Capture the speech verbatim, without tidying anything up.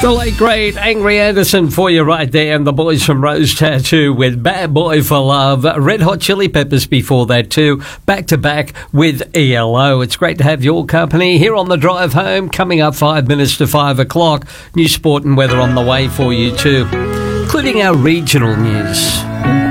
The late great Angry Anderson for you right there, and the boys from Rose Tattoo with Bad Boy for Love. Red Hot Chili Peppers before that too, back to back with E L O. It's great to have your company here on the drive home. Coming up five minutes to five o'clock. New sport and weather on the way for you too, including our regional news.